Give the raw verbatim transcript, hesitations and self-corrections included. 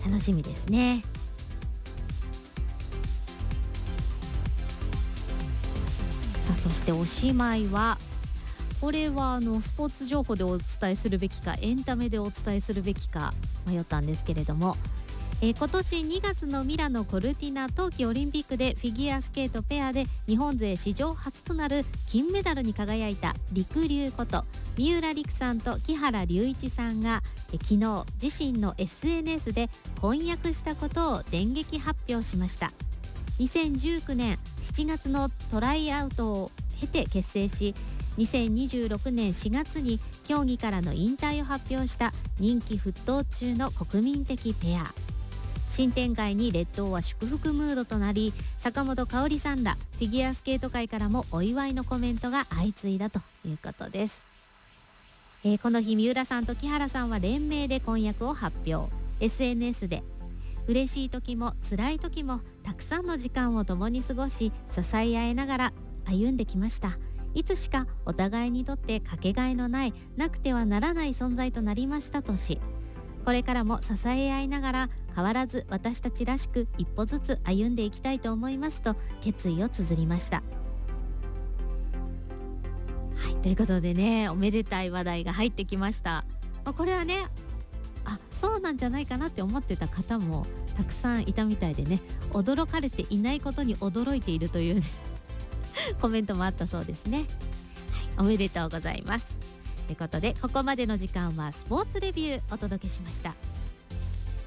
楽しみですね。さあそしておしまいは、これはあのスポーツ情報でお伝えするべきかエンタメでお伝えするべきか迷ったんですけれども、えー、今年にがつのミラノコルティナ冬季オリンピックでフィギュアスケートペアで日本勢史上初となる金メダルに輝いたりくりゅうこと三浦璃来さんと木原龍一さんが、えー、昨日自身の エスエヌエス で婚約したことを電撃発表しました。にせんじゅうきゅうねんしちがつのトライアウトを経て結成し、にせんにじゅうろくねんしがつに競技からの引退を発表した人気沸騰中の国民的ペア。新展開に列島は祝福ムードとなり、坂本花織さんらフィギュアスケート界からもお祝いのコメントが相次いだということです。えー、この日三浦さんと木原さんは連名で婚約を発表。 エスエヌエス で嬉しい時も辛い時もたくさんの時間を共に過ごし、支え合いながら歩んできました。いつしかお互いにとってかけがえのないなくてはならない存在となりましたとし、これからも支え合いながら変わらず私たちらしく一歩ずつ歩んでいきたいと思いますと決意を綴りました。はい、ということでね、おめでたい話題が入ってきました。まあ、これはね、あ、そうなんじゃないかなって思ってた方もたくさんいたみたいでね、驚かれていないことに驚いているという、ね、コメントもあったそうですね。はい、おめでとうございます。ということでここまでの時間はスポーツレビューお届けしました。